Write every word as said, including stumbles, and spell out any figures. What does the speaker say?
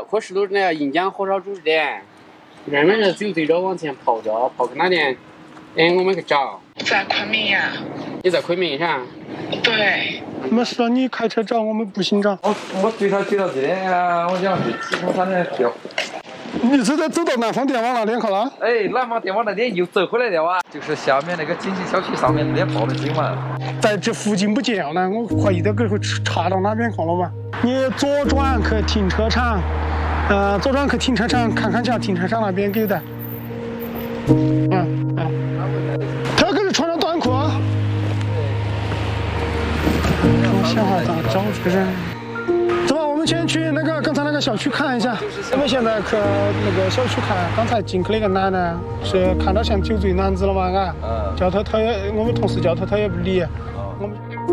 科十路那个银江火烧主店，慢慢的走对着往前跑着，跑去哪点？哎，我们去找。 在昆明呀。 你在昆明上？ 对。 没事，你开车找，我们步行找。 我我对他对到这里啊，我想去启通山的票。 你是在走到南方电网那边去了？ 哎，南方电网那边又走回来了啊！就是下面那个锦溪小区上面那边报的警嘛。 在这附近不见了，我怀疑这个会查到那边去了嘛？你左转去停车场，呃，左转去停车场，看看下停车场那边给的。嗯嗯。他可是穿着短裤啊。我想下咋找这个人。走吧，我们先去那个刚才那个小区看一下。我们现在去那个小区看，刚才进去那个男的是看到像酒醉男子了嘛？啊，叫他他也我们同事叫他他也不理。